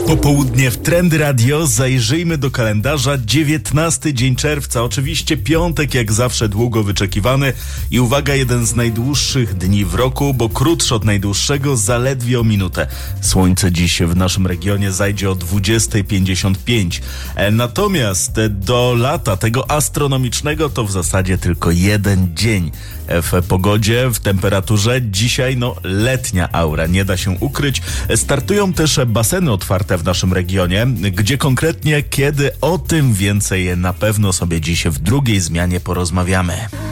Popołudnie w Trend Radio. Zajrzyjmy do kalendarza. 19 dzień czerwca. Oczywiście piątek, jak zawsze długo wyczekiwany. I uwaga, jeden z najdłuższych dni w roku, bo krótszy od najdłuższego zaledwie o minutę. Słońce dziś w naszym regionie zajdzie o 20:55. Natomiast do lata tego astronomicznego to w zasadzie tylko jeden dzień. W pogodzie, w temperaturze dzisiaj letnia aura, nie da się ukryć. Startują też baseny otwarte w naszym regionie. Gdzie konkretnie, kiedy, o tym więcej na pewno sobie dziś w drugiej zmianie porozmawiamy.